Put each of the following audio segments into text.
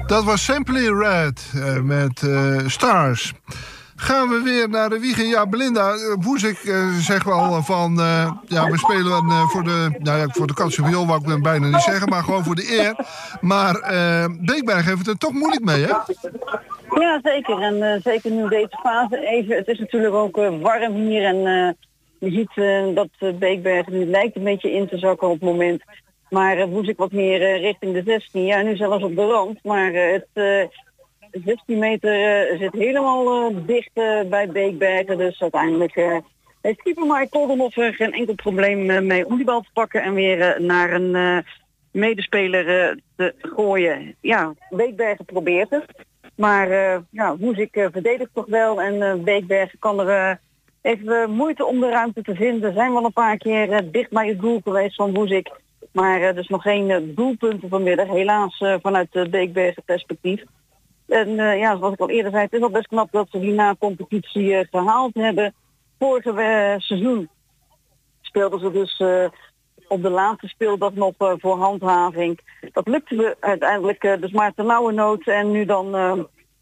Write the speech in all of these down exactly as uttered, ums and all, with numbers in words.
Dat was Simply Red uh, met uh, Stars. Gaan we weer naar de wiegen. Ja, Belinda, uh, Woezik uh, zegt wel van... Uh, ja, we spelen uh, voor de... Nou ja, voor de Katsenviool wou ik dan bijna niet zeggen... maar gewoon voor de eer. Maar uh, Beekberg heeft het er toch moeilijk mee, hè? Ja, zeker. En uh, zeker nu deze fase even. Het is natuurlijk ook uh, warm hier. En uh, je ziet uh, dat uh, Beekberg nu lijkt een beetje in te zakken op het moment... Maar uh, Woezik wat meer uh, richting de zestien. Ja, nu zelfs op de rand. Maar uh, het uh, zestien meter uh, zit helemaal uh, dicht uh, bij Beekbergen. Dus uiteindelijk uh, heeft keeper Mike Koldenhoff uh, geen enkel probleem uh, mee om die bal te pakken. En weer uh, naar een uh, medespeler uh, te gooien. Ja, Beekbergen probeert het. Maar uh, ja, Woezik uh, verdedigt toch wel. En uh, Beekbergen kan er... Uh, even moeite om de ruimte te vinden. Zijn wel een paar keer uh, dicht bij het doel geweest van Woezik. Maar uh, dus nog geen uh, doelpunten vanmiddag, helaas uh, vanuit de uh, Beekbergen perspectief. En uh, ja, zoals ik al eerder zei, het is al best knap dat ze die na-competitie uh, gehaald hebben. Vorige uh, seizoen speelden ze dus uh, op de laatste speeldag nog uh, voor handhaving. Dat lukte we uiteindelijk uh, dus maar ternauwernood en nu dan uh,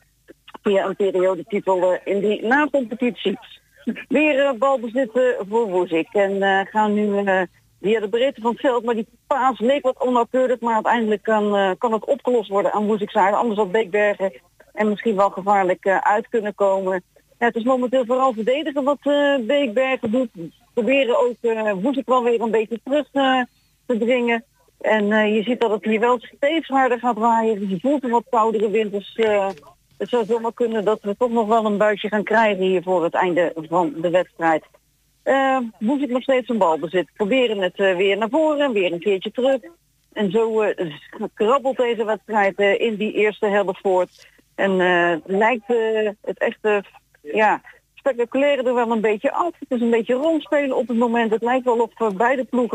via een periodetitel uh, in die na-competitie. Weer uh, balbezit uh, voor Woezik en uh, gaan nu... Uh, via de breedte van het veld, maar die paas leek wat onnauwkeurig, maar uiteindelijk kan, uh, kan het opgelost worden aan Woezikzijde. Anders had Beekbergen en misschien wel gevaarlijk uh, uit kunnen komen. Ja, het is momenteel vooral verdedigen wat uh, Beekbergen doet. Proberen ook uh, Woezik wel weer een beetje terug uh, te dringen. En uh, je ziet dat het hier wel steeds harder gaat waaien. Dus je voelt een wat koudere wind. Dus uh, het zou zomaar kunnen dat we toch nog wel een buitje gaan krijgen hier voor het einde van de wedstrijd. Uh, Woezik nog steeds een balbezit. Proberen het uh, weer naar voren, weer een keertje terug. En zo uh, krabbelt deze wedstrijd uh, in die eerste helft voort. En uh, lijkt uh, het echte ja, spectaculaire er wel een beetje af. Het is een beetje rondspelen op het moment. Het lijkt wel of uh, beide ploegen